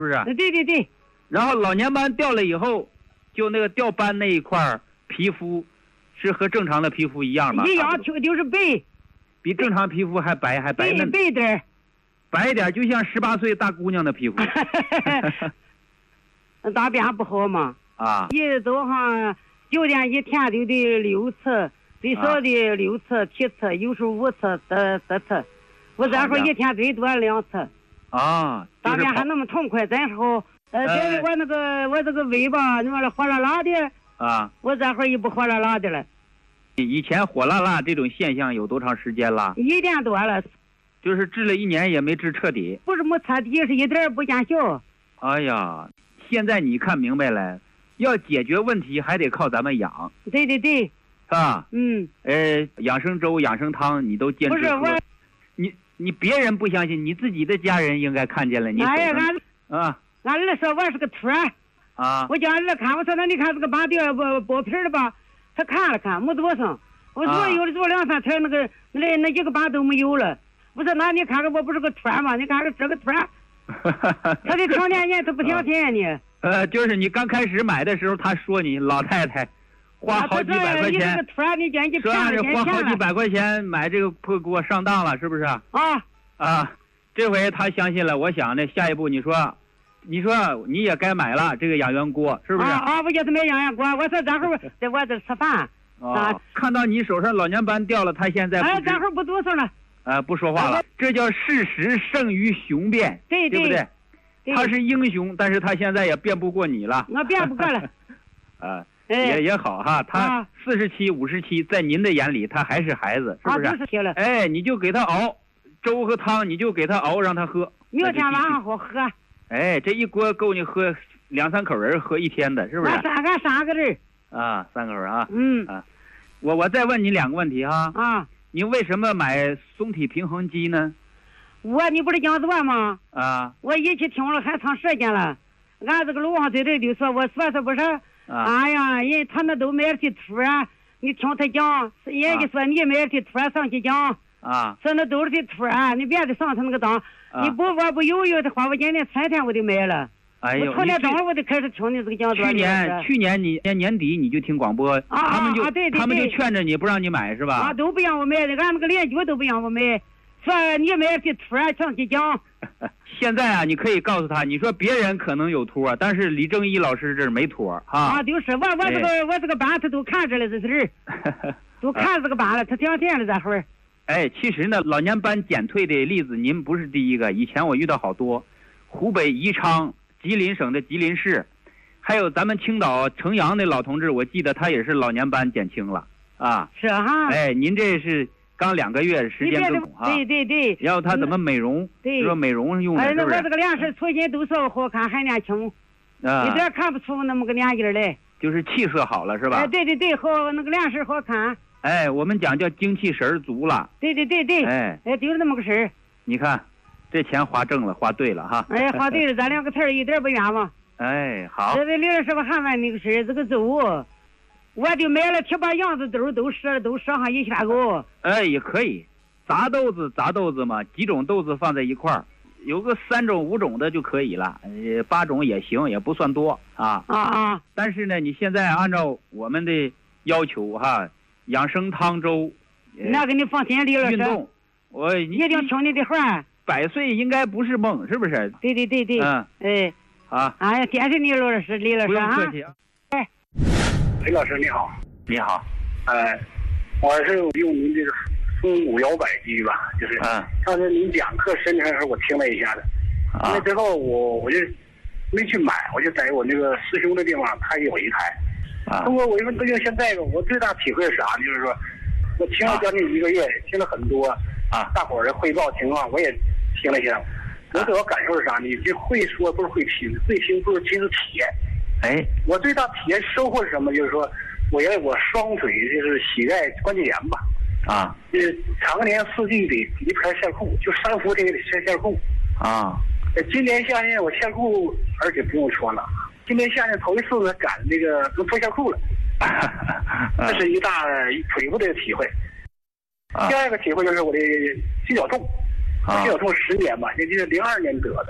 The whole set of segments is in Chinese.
是不是？ 对对对。 然后老年斑掉了以后，就那个掉斑那一块皮肤，是和正常的皮肤一样吗？ 一样，就是白， 比正常皮肤还白，还白嫩。 白点， 白点，就像18岁大姑娘的皮肤。 大便不好嘛？ 啊。 一早上9点一天就得6次，最少的6次、7次，有时候5次、4次。我这会儿一天最多2次。 啊。 大便还那么痛快，咱好。我这个胃吧，你说火辣辣的。 啊。 我这会儿也不火辣辣的了。 以前火辣辣这种现象有多长时间了 ？1年多了。 就是治了1年也没治彻底。 不是没彻底，是一点也不见效。 哎呀，现在你看明白了，要解决问题还得靠咱们养。 对对对。 是吧？ 嗯。 养生粥、养生汤你都坚持喝。 不是我。 你别人不相信，你自己的家人应该看见了。你哎呀，俺儿说我是个托儿。 啊。 我叫俺儿看，我说那你看这个疤掉剥皮了吧？他看了看，没多少。我说有的做2、3天，那一个疤都没有了。我说那你看看我不是个托儿吗？你看看这个托儿。他的成年人他不相信你。 就是你刚开始买的时候，他说你老太太花好几百块钱， 说俺是花好几百块钱买这个给我上当了，是不是？啊，这回他相信了。我想呢，下一步你说你也该买了这个养元锅，是不是？ 我就是买养元锅。我说这会儿在我这吃饭。 看到你手上老年斑掉了，他现在这会儿不多说了。 不说话了。这叫事实胜于雄辩， 对不对？他是英雄，但是他现在也辩不过你了。 我辩不过了。 也好哈，他47、57，在您的眼里他还是孩子，是不是？ 就是了。 你就给他熬粥和汤，你就给他熬，让他喝。 明天晚上好喝。 这一锅够你喝2、3口人喝1天的，是不是？ 3个人。 3口人啊。 嗯。 我再问你2个问题哈。你为什么买松体平衡肌呢？ 你不是讲座吗？我一起听了还长时间了。俺这个路上在这里说，我说是不是？哎呀，他那都买了些图啊！你听他讲，人家说你买了些图上去讲。说那都是些图啊！你别的上他那个当，你我不犹豫的话，我今年3天我就买了。 哎呦， 我从那等会我就开始听你这个讲座。 去年你年底你就听广播，他们就劝着你不让你买是吧？ 都不让我买的，俺那个邻居都不让我买，说你买的图啊上去讲。 现在你可以告诉他，你说别人可能有托，但是李正一老师这儿没托就是我这个班他都看着了，这是人都看这个班了，他相信了这会儿。 其实呢，老年斑减退的例子您不是第一个，以前我遇到好多，湖北宜昌、吉林省的吉林市，还有咱们青岛城阳的老同志，我记得他也是老年斑减轻了是哈。 您这是刚2个月时间更对。 然后他怎么美容？ 对， 说美容用的是不是？ 我这个脸是重新都说好看，还年轻，一点看不出那么个年纪来。 就是气色好了是吧？ 对，好那个脸色好看。 我们讲叫精气神足了。 对。就是那么个事儿。 你看，这钱花正了，花对了哈。 花对了，咱2个词儿一点不冤枉。 好。 这里是不还问那个事儿，这个粥，我就买了7、8样子豆，都折上1千个。 也可以，杂豆子嘛，几种豆子放在一块儿，有个3种、5种的就可以了，8种也行，也不算多但是呢，你现在按照我们的要求养生汤粥， 那个你放心，李老师。 运动，我一定听你的话。 100岁应该不是梦，是不是？ 对。 好。 谢谢你，李老师。 不用客气。 李老师你好。 你好。 我是用您这个风骨摇摆机吧，就是上次您讲课申请的时候我听了一下子，那之后我就没去买，我就在我那个师兄的地方，他有一台。通过我因为现在我最大体会是啥呢？就是说，我听了将近1个月，听了很多大伙儿的汇报情况，我也听了一下。我主要感受是啥呢？你会说不是会听，会听不是亲自体验。我最大体验收获是什么？就是说，我双腿就是膝盖关节炎吧。就是常年4季得一盘线裤，就3伏这个线裤。今年夏天我线裤，而且不用穿了。今年夏天头一次呢，赶那个能脱线裤了，这是一大腿部的体会。第2个体会就是我的心绞痛，心绞痛10年吧，也就是02年得的。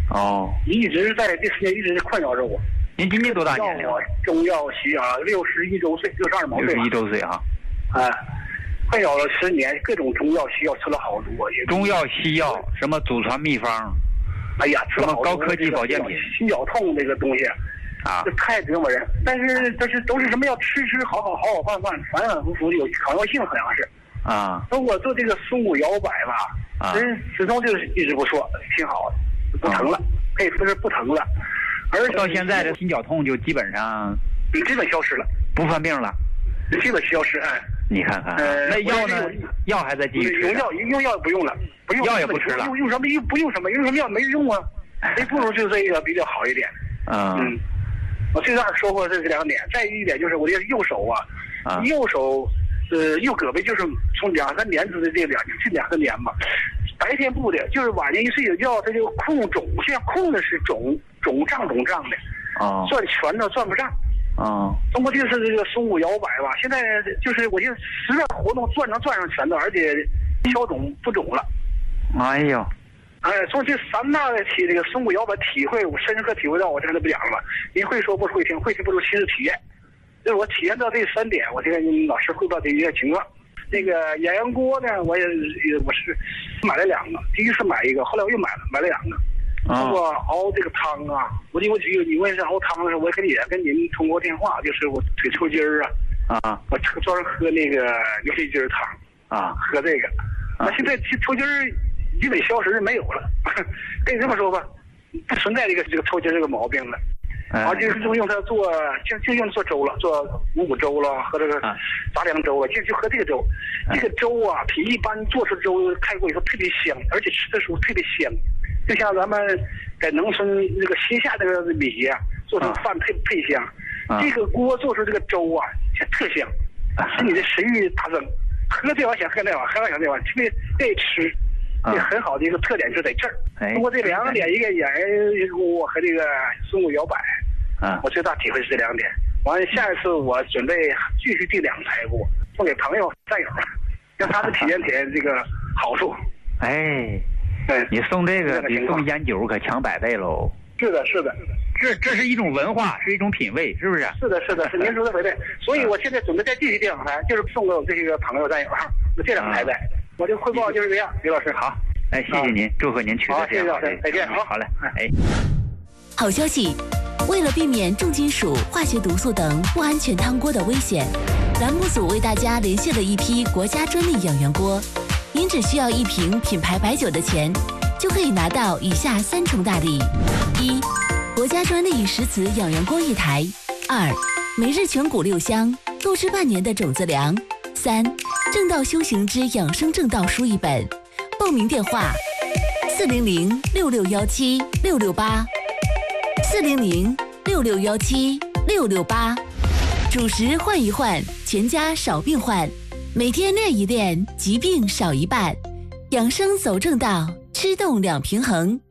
哦， 一直在这10年一直困扰着我。 您今年多大年龄？ 中药西药61周岁，62毛岁。 61周岁啊。 困扰了10年，各种中药西药吃了好多。 中药西药什么祖传秘方？ 哎呀，吃了好多高科技保健品。 心绞痛这个东西啊，这太折磨人。但是都是什么要吃好饭，反反复复有抗药性，好像是。等我做这个松骨摇摆吧，人始终就是一直不说挺好的，不疼了，可以说是不疼了。而到现在这心绞痛就基本上消失了， 不犯病了， 基本消失。 你看看，那药呢？药还在继续吃？ 用药不用了，不用药也不吃了。 用什么？不用什么？用什么药没用啊？不如就这个比较好一点。我最大的收获是这2点，再一点就是我的右手右手右胳膊就是从2、3年的这2、3年吧，白天不的，就是晚上一睡觉它就控肿，现在控的是肿胀的，转拳头转不上。通过这个松骨摇摆吧，现在就是我就实在活动转上拳头，而且消肿不肿了。 哎呦， 从这3大的这个松骨摇摆体会，我深刻体会到，我真的不讲了。您会说不会听，会听不如亲自体验。就是我体验到这3点，我就跟您老师汇报这一些情况。那个鸳鸯锅呢，我是买了2个，第一次买一个，后来我又买了2个。通过熬这个汤啊，你问是熬汤的时候，我也跟您通过电话，就是我腿抽筋儿我专门喝那个牛皮筋汤喝这个。那现在抽筋儿基本消失没有了，跟你这么说吧，不存在这个抽筋这个毛病了。就是用它做，就用做粥了，做五谷粥了，喝这个杂粮粥了，就喝这个粥。这个粥啊，比一般做出粥开过以后特别香，而且吃的时候特别香。就像咱们在农村那个新下那个米做成饭配香，这个锅做出这个粥啊，特香，使你的食欲大增。喝这碗想喝那碗，喝那碗想那碗，特别爱吃。这很好的一个特点就在这儿。通过这2点，一个鸳鸯锅和这个松骨摇摆，我最大体会是这2点。完了，下一次我准备继续订2台锅，送给朋友战友，让他们体验这个好处。 你送这个比送烟酒可强100倍喽。 是的， 这是一种文化，是一种品味，是不是？ 是的，您说的对。所以我现在准备再继续订2台，就是送给我这些个朋友战友这2台呗。我的汇报就是这样，李老师好。谢谢您，祝贺您取得这样好的。 再见。 好嘞。 好消息，为了避免重金属、化学毒素等不安全汤锅的危险，栏目组为大家连线了一批国家专利养元锅。您只需要1瓶品牌白酒的钱，就可以拿到以下3重大礼：1、国家专利石瓷养元锅1台；2、每日全谷6香，购置半年的种子粮；3、正道修行之养生正道书1本。报名电话：400-6617-668，400-6617-668。主食换一换，全家少病患。每天练一练，疾病少一半。养生走正道，吃动2平衡。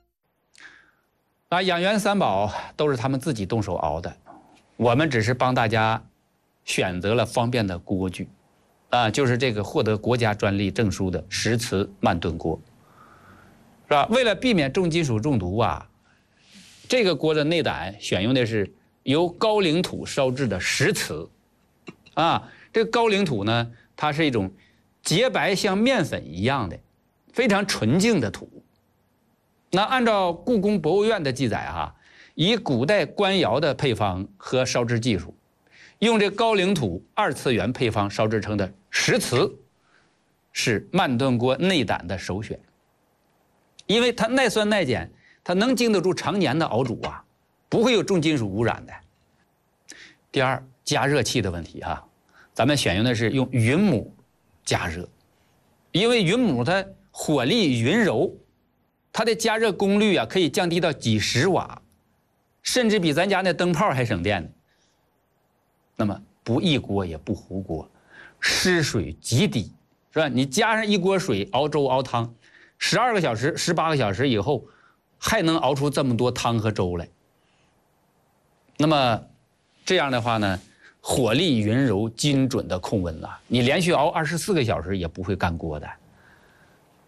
养元3宝都是他们自己动手熬的，我们只是帮大家选择了方便的锅具。就是这个获得国家专利证书的石瓷慢炖锅，是吧？为了避免重金属中毒这个锅的内胆选用的是由高岭土烧制的石瓷，这个高岭土呢，它是一种洁白像面粉一样的非常纯净的土。那按照故宫博物院的记载以古代官窑的配方和烧制技术，用这高岭土2次元配方烧制成的石瓷是慢炖锅内胆的首选，因为它耐酸耐碱，它能经得住常年的熬煮不会有重金属污染的。第2，加热器的问题咱们选用的是用云母加热，因为云母它火力匀柔，它的加热功率可以降低到几10瓦，甚至比咱家那灯泡还省电呢。那么不溢锅也不糊锅，失水极低，是吧？你加上1锅水熬粥熬汤，12个小时、18个小时以后，还能熬出这么多汤和粥来。那么这样的话呢，火力匀柔、精准的控温你连续熬24个小时也不会干锅的。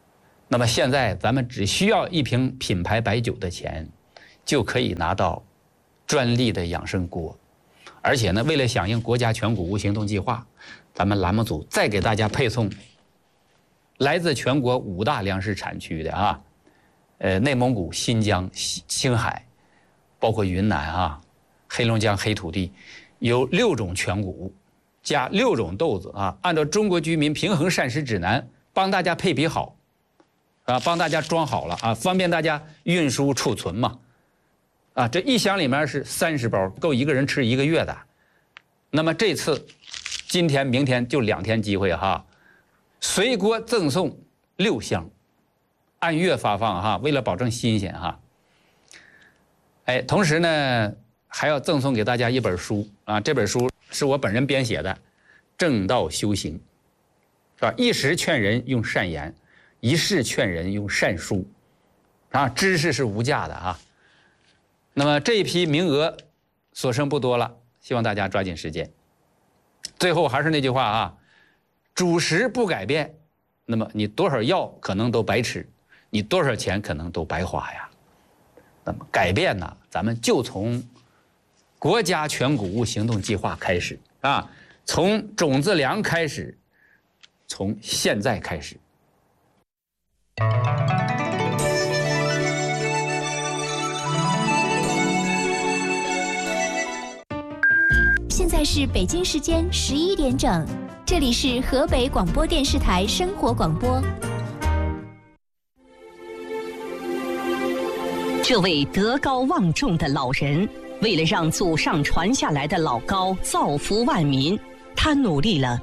那么现在咱们只需要一瓶品牌白酒的钱，就可以拿到专利的养生锅。而且呢，为了响应国家全谷物行动计划，咱们栏目组再给大家配送来自全国5大粮食产区的内蒙古、新疆、青海，包括云南黑龙江黑土地，有6种全谷物加6种豆子按照中国居民平衡膳食指南帮大家配比好帮大家装好了方便大家运输储存嘛这一箱里面是30包，够1个人吃1个月的。那么这次今天明天就2天机会随锅赠送6箱，按月发放为了保证新鲜同时呢还要赠送给大家一本书这本书是我本人编写的《正道修行》，是吧？一时劝人用善言，一世劝人用善书知识是无价的那么这一批名额所剩不多了，希望大家抓紧时间。最后还是那句话主食不改变，那么你多少药可能都白吃，你多少钱可能都白花呀。那么改变呢，咱们就从国家全谷物行动计划开始从种子粮开始，从现在开始。 现在是北京时间11点整，这里是河北广播电视台生活广播。 这位德高望重的老人，为了让祖上传下来的老高造福万民，他努力了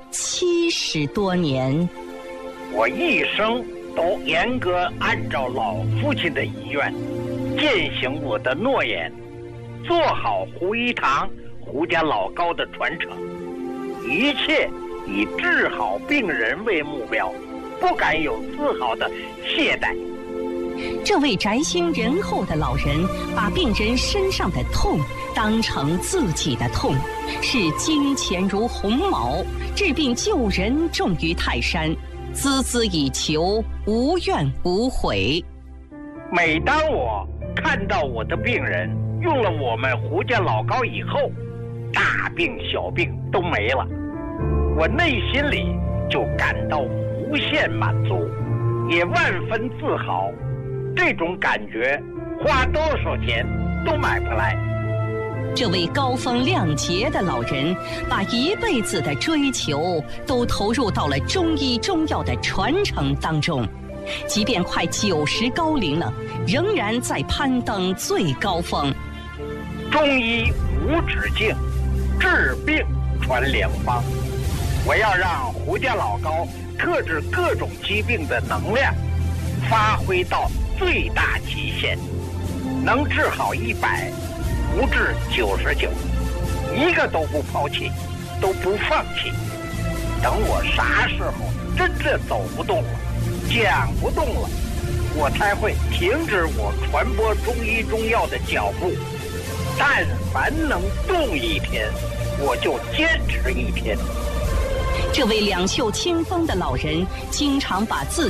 70多年。 我一生都严格按照老父亲的遗愿，践行我的诺言，做好胡一堂胡家老高的传承，一切以治好病人为目标，不敢有丝毫的懈怠。 这位宅心仁厚的老人，把病人身上的痛当成自己的痛，视金钱如鸿毛，治病救人重于泰山，孜孜以求，无怨无悔。 每当我看到我的病人用了我们胡家老高以后，大病小病都没了，我内心里就感到无限满足，也万分自豪。这种感觉花多少钱都买不来。 这位高风亮节的老人，把一辈子的追求都投入到了中医中药的传承当中，即便快90高龄了，仍然在攀登最高峰。 中医无止境，治病传良方。我要让胡家老高克制各种疾病的能量发挥到最大极限，能治好100，不治99，一个都不抛弃，都不放弃。等我啥时候真正走不动了，讲不动了，我才会停止我传播中医中药的脚步。但凡能动1天，我就坚持1天。 这位两袖清风的老人，经常把自